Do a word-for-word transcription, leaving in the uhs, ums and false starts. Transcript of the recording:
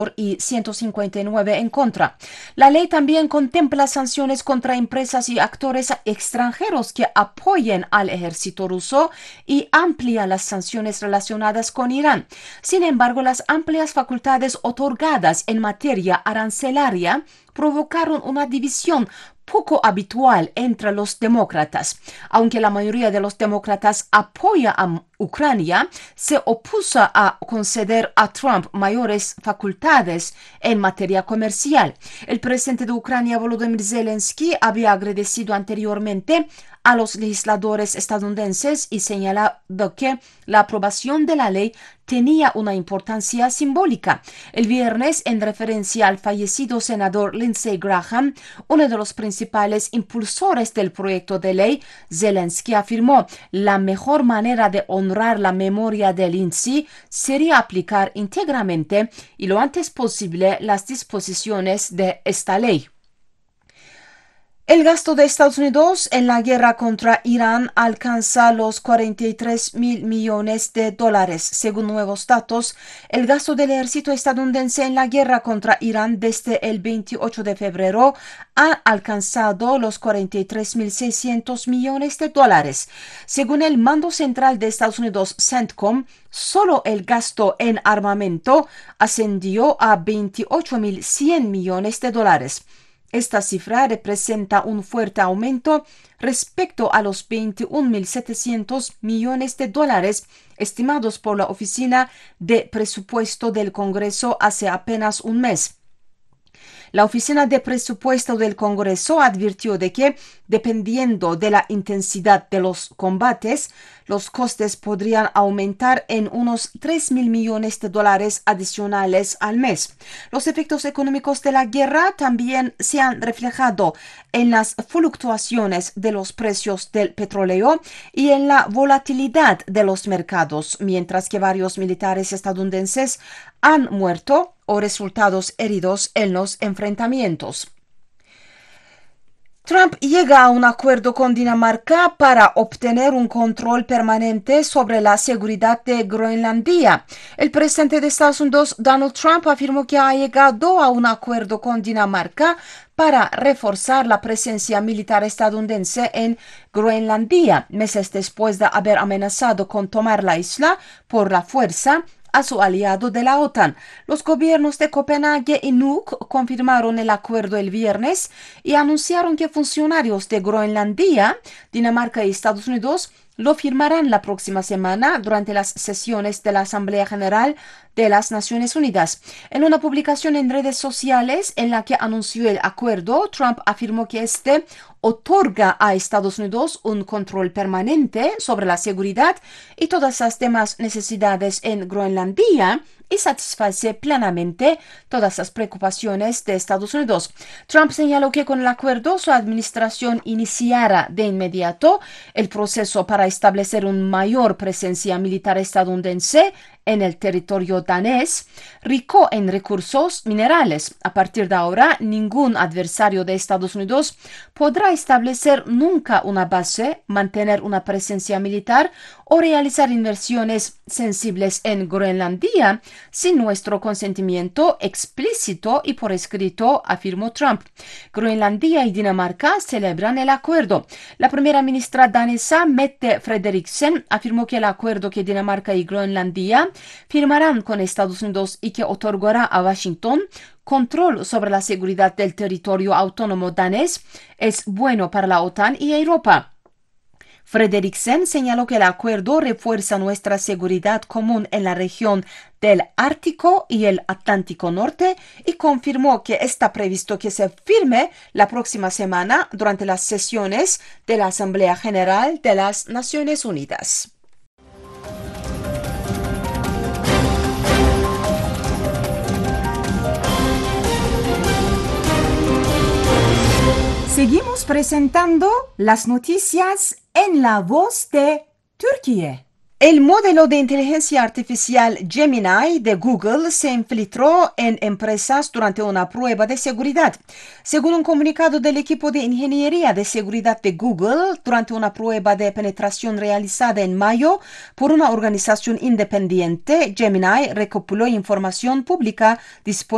y ciento cincuenta y nueve en contra. La ley también contempla sanciones contra empresas y actores extranjeros que apoyen al ejército ruso y amplía las sanciones relacionadas con Irán. Sin embargo, las amplias facultades otorgadas en materia arancelaria provocaron una división poco habitual entre los demócratas. Aunque la mayoría de los demócratas apoya a Ucrania, se opuso a conceder a Trump mayores facultades en materia comercial. El presidente de Ucrania, Volodymyr Zelensky, había agradecido anteriormente a los legisladores estadounidenses y señalado que la aprobación de la ley tenía una importancia simbólica. El viernes, en referencia al fallecido senador Lindsey Graham, uno de los principales impulsores del proyecto de ley, Zelensky afirmó: la mejor manera de honrar la memoria de Lindsey sería aplicar íntegramente y lo antes posible las disposiciones de esta ley. El gasto de Estados Unidos en la guerra contra Irán alcanza los cuarenta y tres mil millones de dólares. Según nuevos datos, el gasto del ejército estadounidense en la guerra contra Irán desde el veintiocho de febrero ha alcanzado los cuarenta y tres mil seiscientos millones de dólares. Según el mando central de Estados Unidos, CENTCOM, solo el gasto en armamento ascendió a veintiocho mil cien millones de dólares. Esta cifra representa un fuerte aumento respecto a los veintiún mil setecientos millones de dólares estimados por la Oficina de Presupuesto del Congreso hace apenas un mes. La Oficina de Presupuesto del Congreso advirtió de que, dependiendo de la intensidad de los combates, los costes podrían aumentar en unos tres mil millones de dólares adicionales al mes. Los efectos económicos de la guerra también se han reflejado en las fluctuaciones de los precios del petróleo y en la volatilidad de los mercados, mientras que varios militares estadounidenses han muerto o resultados heridos en los enfrentamientos. Trump llega a un acuerdo con Dinamarca para obtener un control permanente sobre la seguridad de Groenlandia. El presidente de Estados Unidos, Donald Trump, afirmó que ha llegado a un acuerdo con Dinamarca para reforzar la presencia militar estadounidense en Groenlandia, meses después de haber amenazado con tomar la isla por la fuerza a su aliado de la OTAN. Los gobiernos de Copenhague y Nuuk confirmaron el acuerdo el viernes y anunciaron que funcionarios de Groenlandia, Dinamarca y Estados Unidos lo firmarán la próxima semana durante las sesiones de la Asamblea General de las Naciones Unidas. En una publicación en redes sociales en la que anunció el acuerdo, Trump afirmó que este otorga a Estados Unidos un control permanente sobre la seguridad y todas las demás necesidades en Groenlandia y satisface plenamente todas las preocupaciones de Estados Unidos. Trump señaló que con el acuerdo su administración iniciará de inmediato el proceso para establecer una mayor presencia militar estadounidense en el territorio danés, rico en recursos minerales. A partir de ahora, ningún adversario de Estados Unidos podrá establecer nunca una base, mantener una presencia militar o realizar inversiones sensibles en Groenlandia sin nuestro consentimiento explícito y por escrito, afirmó Trump. Groenlandia y Dinamarca celebran el acuerdo. La primera ministra danesa, Mette Frederiksen, afirmó que el acuerdo que Dinamarca y Groenlandia firmarán con Estados Unidos y que otorgará a Washington control sobre la seguridad del territorio autónomo danés es bueno para la OTAN y Europa. Frederiksen señaló que el acuerdo refuerza nuestra seguridad común en la región del Ártico y el Atlántico Norte y confirmó que está previsto que se firme la próxima semana durante las sesiones de la Asamblea General de las Naciones Unidas. Seguimos presentando las noticias en la voz de Turquía. El modelo de inteligencia artificial Gemini de Google se infiltró en empresas durante una prueba de seguridad. Según un comunicado del equipo de ingeniería de seguridad de Google, durante una prueba de penetración realizada en mayo por una organización independiente, Gemini recopiló información pública disponible